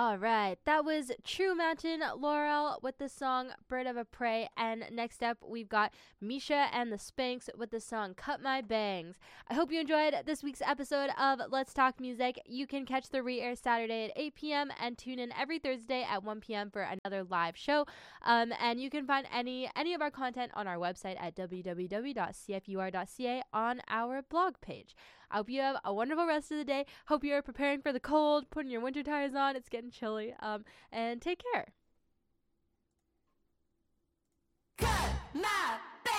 All right, that was True Mountain Laurel with the song Bird of a Prey. And next up, we've got Misha and the Spanks with the song Cut My Bangs. I hope you enjoyed this week's episode of Let's Talk Music. You can catch the re-air Saturday at 8 p.m. and tune in every Thursday at 1 p.m. for another live show. And you can find any of our content on our website at www.cfur.ca on our blog page. I hope you have a wonderful rest of the day. Hope you are preparing for the cold, putting your winter tires on. It's getting chilly. And take care. Cut my